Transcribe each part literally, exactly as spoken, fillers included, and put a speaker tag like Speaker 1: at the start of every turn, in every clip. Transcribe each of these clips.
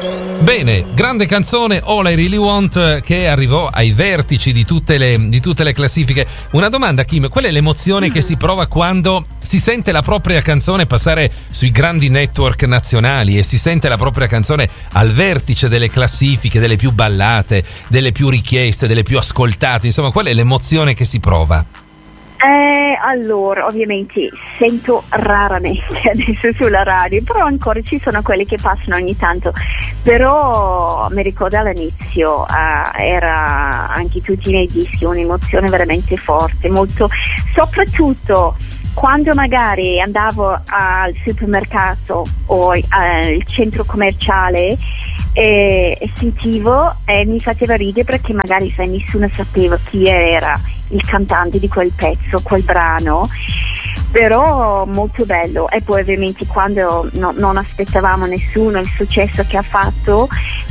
Speaker 1: Bene, grande canzone All I Really Want, che arrivò ai vertici di tutte le, di tutte le classifiche. Una domanda, Kim, qual è l'emozione mm. che si prova quando si sente la propria canzone passare sui grandi network nazionali e si sente la propria canzone al vertice delle classifiche, delle più ballate, delle più richieste, delle più ascoltate? Insomma, qual è l'emozione che si prova?
Speaker 2: Eh, allora, ovviamente sento raramente adesso sulla radio, però ancora ci sono quelli che passano ogni tanto. Però mi ricordo all'inizio eh, era anche tutti i miei dischi un'emozione veramente forte, molto, soprattutto quando magari andavo al supermercato o al centro commerciale e, e sentivo e mi faceva ridere, perché magari sai, nessuno sapeva chi era il cantante di quel pezzo, quel brano, però molto bello. E poi ovviamente quando no, non aspettavamo nessuno il successo che ha fatto,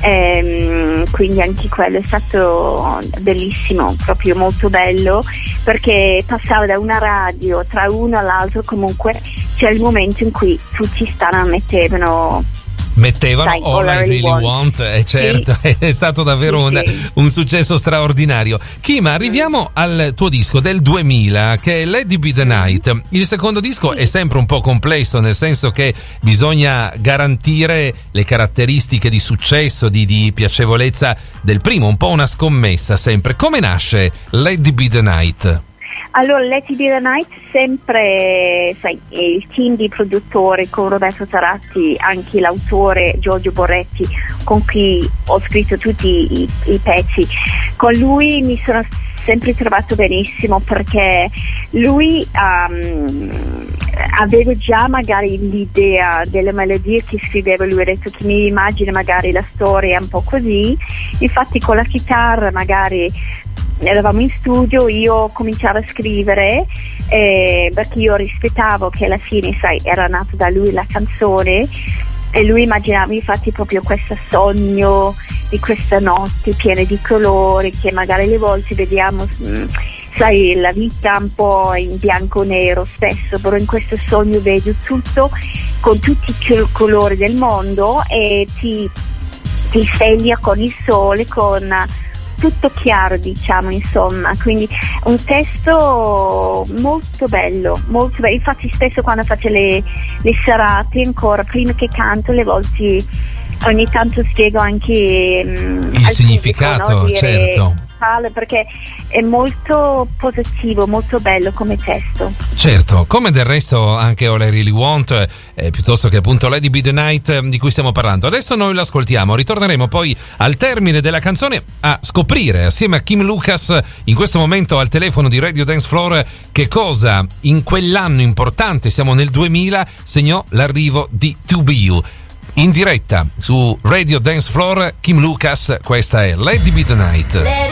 Speaker 2: ehm, quindi anche quello è stato bellissimo, proprio molto bello, perché passava da una radio tra uno all'altro, comunque c'è il momento in cui tutti stanno mettevano
Speaker 1: mettevano Sai, All, All I Really Want, want eh, certo, sì. È stato davvero sì, un, sì. un successo straordinario. Kim, arriviamo mm. al tuo disco del duemila, che è Let It Be The Night. Il secondo disco sì. è sempre un po' complesso, nel senso che bisogna garantire le caratteristiche di successo, di, di piacevolezza del primo, un po' una scommessa sempre. Come nasce Let It Be The Night?
Speaker 2: Allora, Let It Be The Night, sempre, sai, il team di produttori con Roberto Taratti, anche l'autore Giorgio Borretti, con cui ho scritto tutti i, i pezzi. Con lui mi sono sempre trovato benissimo, perché lui um, avevo già magari l'idea delle melodie che scriveva lui, ha detto che mi immagina magari la storia un po' così. Infatti con la chitarra magari eravamo in studio, io cominciavo a scrivere eh, perché io rispettavo che alla fine, sai, era nata da lui la canzone, e lui immaginava infatti proprio questo sogno di questa notte piena di colori, che magari le volte vediamo mh, sai, la vita un po' in bianco nero spesso, però in questo sogno vedo tutto con tutti i colori del mondo e ti, ti sveglia con il sole, con tutto chiaro, diciamo, insomma. Quindi un testo molto bello, molto bello. Infatti spesso quando faccio le, le serate, ancora prima che canto, le volte ogni tanto spiego anche mh,
Speaker 1: il significato,
Speaker 2: pubblico, no? Dire,
Speaker 1: certo,
Speaker 2: perché è molto positivo, molto bello come testo.
Speaker 1: Certo, come del resto anche All I Really Want, eh, piuttosto che appunto Let It Be The Night, eh, di cui stiamo parlando. Adesso noi l'ascoltiamo, ritorneremo poi al termine della canzone a scoprire assieme a Kim Lucas, in questo momento al telefono di Radio Dance Floor, che cosa in quell'anno importante, siamo nel duemila, segnò l'arrivo di To Be You. In diretta su Radio Dance Floor, Kim Lucas, questa è Let It Be The Night.